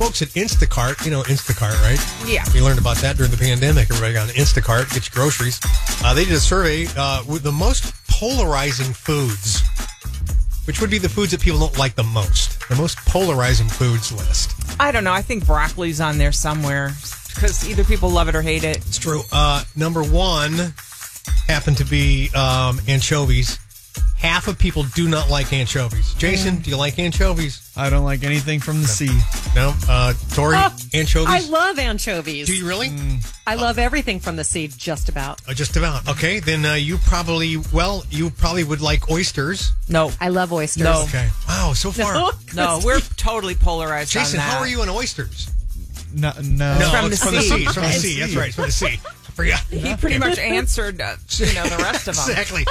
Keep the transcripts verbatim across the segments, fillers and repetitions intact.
folks at Instacart, you know Instacart, right? Yeah. We learned about that during the pandemic. Everybody got an Instacart, get your groceries. Uh, they did a survey uh, with the most polarizing foods. Which would be the foods that people don't like the most? The most polarizing foods list. I don't know. I think broccoli's on there somewhere because either people love it or hate it. It's true. Uh, number one happened to be um, anchovies. Half of people do not like anchovies. Jason, do you like anchovies? I don't like anything from the no. sea. No? Uh, Tori, Oh, anchovies? I love anchovies. Do you really? Mm. I love everything from the sea, just about. Uh, just about. Okay, then uh, you probably, well, you probably would like oysters. No. I love oysters. No. Okay. Wow, so far. No, no we're totally polarized Jason, on that. how are you on oysters? No, no. No, from it's the from the sea. sea. It's from the sea. That's right. It's from the sea. I forgot. He pretty much answered, uh, you know, the rest of them. Exactly.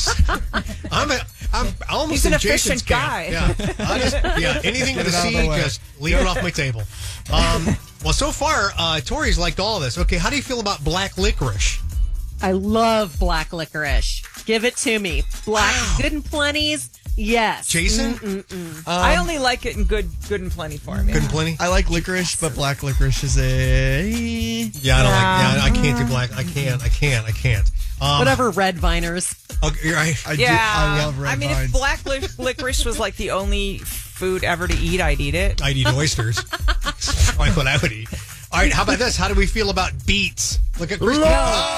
I'm a, I'm almost He's an in Jason's efficient camp. guy. Yeah. I just, yeah. Anything with the Get it out of sea, the way. just leave it off my table. Um, well, so far, uh, Tori's liked all of this. Okay, how do you feel about black licorice? I love black licorice. Give it to me. Black, Wow. good and plenty's. Yes. Jason? Um, I only like it in good, good and plenty form. Yeah. Good and plenty? I like licorice, but black licorice is a... Yeah, I don't like, yeah, I can't do black. I can't, I can't, I can't. Um, Whatever, red viners. Okay, you're right. I, do, Yeah. I love red I mean, vines. if black li- licorice was like the only food ever to eat, I'd eat it. I'd eat oysters. That's what I would eat. All right, how about this? How do we feel about beets? Look at Christy.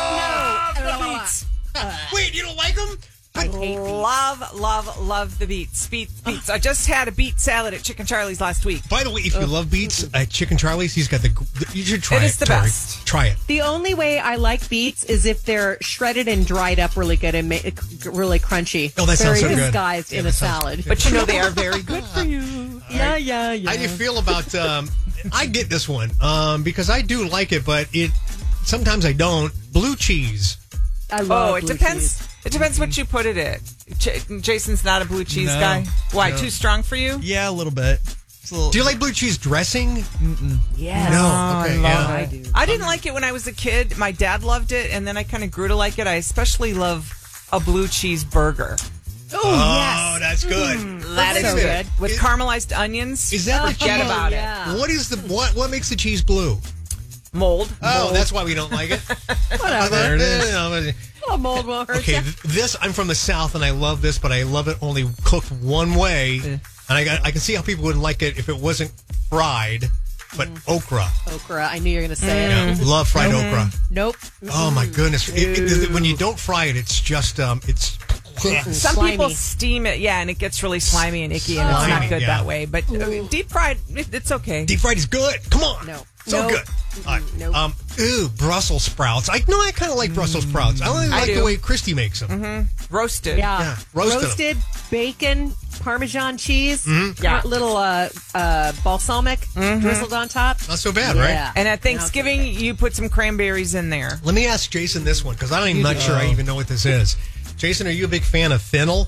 Love the beets. Wait, you don't like them? I love, love, love the beets. Beets, beets. I just had a beet salad at Chicken Charlie's last week. By the way, if you love beets at Chicken Charlie's, he's got the. You should try it. It is the Tori. best. Try it. The only way I like beets is if they're shredded and dried up really good and ma- really crunchy. Oh, that sounds Very so good. disguised Yeah, in that a sounds salad. But you know they are very good for you. Yeah, yeah, yeah. How do you feel about? Um, I get this one um, because I do like it, but it sometimes I don't. Blue cheese. I love Oh, it blue depends. cheese. It depends what you put it in. Ch- Jason's not a blue cheese No. guy. Why? No. Too strong for you? Yeah, a little bit. It's a little, Do you like blue cheese dressing? Yes. No. Oh, Okay. I love Yeah. it. I do. I didn't like it when I was a kid. My dad loved it, and then I kind of grew to like it. I especially love a blue cheese burger. Oh, Oh, yes. that's good. That Wait is a minute. good. With Is- caramelized onions. Is that what Forget you- about yeah. What is the what? What makes the cheese blue? it. Mold. Oh, Mold. that's why we don't like it. Whatever. There it is. Oh, mold won't hurt Okay, ya. th- this I'm from the South and I love this, but I love it only cooked one way. And I got, I can see how people wouldn't like it if it wasn't fried. But okra, Okra. I knew you were going to say yeah, it. love fried okra. Nope. Oh my goodness! It, it, when you don't fry it, it's just um, it's Some Slimy. people steam it, yeah, and it gets really slimy and icky, and it's Slimy, not good yeah. that way. But uh, deep fried, it, it's okay. deep fried is good. Come on, No. so Nope. good. All right. Nope. Um, ooh, Brussels sprouts. I no, I kind of like Brussels sprouts. I only I like the do. way Christy makes them. Roasted. Yeah. Yeah, roasted 'em. Roasted bacon, Parmesan cheese, Mm-hmm. Yeah. uh, little uh, uh, balsamic drizzled on top. Not so bad, right? Yeah. And at Thanksgiving, you put some cranberries in there. Let me ask Jason this one because I'm not sure I even know what this is. Jason, are you a big fan of fennel?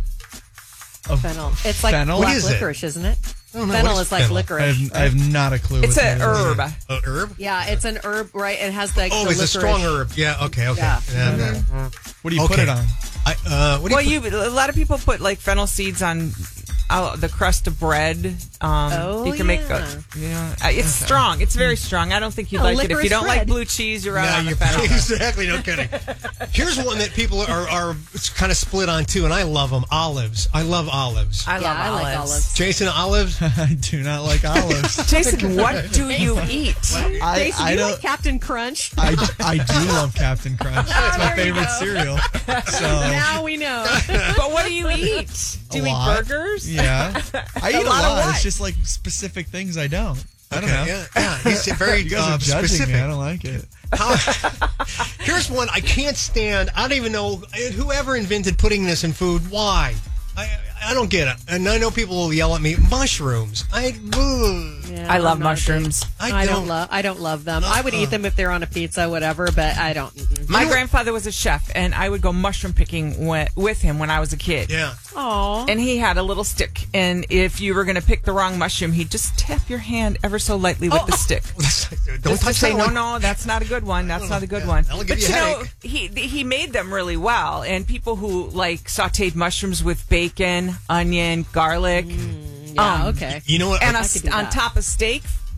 of, Fennel. It's like Fennel? black What is it? licorice, isn't it? don't know. Fennel What is is like fennel? I licorice. have, I have not a clue. It's what a that is. herb. A herb? Yeah, it's an herb, right? It has like Oh, the it's a licorice. strong herb. Yeah. Okay. Okay. Yeah. Yeah, yeah. What do you put Okay. it on? I, uh, what do Well, you? you a lot of people put like fennel seeds on uh, the crust of bread. Um, Oh, you can make yeah. a, you know, uh, it's strong. It's very strong. I don't think you'd Yeah, like it if licorice you don't like bread. blue cheese. You're out Yeah, on the you fennel. exactly. No kidding. Here's one that people are, are kind of split on too, and I love them. Olives. I love olives. I Yeah, love I olives. like olives. Jason, olives. I do not like olives. Jason, what do you eat? I, Jason, I you don't. like Captain Crunch? I, I do love Captain Crunch. It's my there you favorite go. cereal. So Now we know. But what do you eat? Do you A eat lot. burgers? yeah, I eat a lot of lot. what? It's just like specific things I don't. I don't Okay, know. Yeah, yeah. He's very You guys uh, are judging specific. me. I don't like it. How- Here's one I can't stand. I don't even know whoever invented putting this in food. Why? I I don't get it. And I know people will yell at me. Mushrooms. I. Ugh. Yeah, I love I'm not a big- mushrooms. I I, don't- don't love. I don't love them. I would eat them if they're on a pizza, whatever. But I don't. mm-mm. My You know- grandfather was a chef, and I would go mushroom picking wi- with him when I was a kid. Yeah. Aw. And he had a little stick, and if you were going to pick the wrong mushroom, he'd just tap your hand ever so lightly with the stick. Don't Just to touch say, that no, one. no, that's not a good one. That's not a good Yeah, one. that'll give But you a you know, headache. he he made them really well, and people who like sautéed mushrooms with bacon, onion, garlic, Yeah. um, Okay. You know what? and I a, could do on that. top of steak,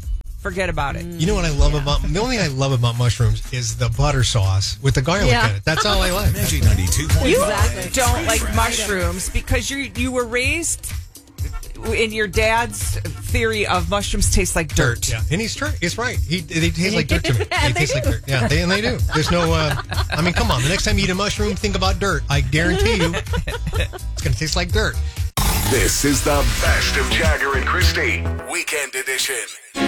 Forget about it. You know what I love about the only thing I love about mushrooms is the butter sauce with the garlic Yeah. in it. That's all I like. Energy ninety-two point You five. Don't like mushrooms because you you were raised in your dad's theory of mushrooms taste like dirt. Yeah, and he's true. He's right. He they taste like dirt to me. And they they taste like do. dirt. Yeah, they, and they do. There's no. Uh, I mean, come on. The next time you eat a mushroom, think about dirt. I guarantee you, it's going to taste like dirt. This is the best of Jagger and Christy, Weekend Edition.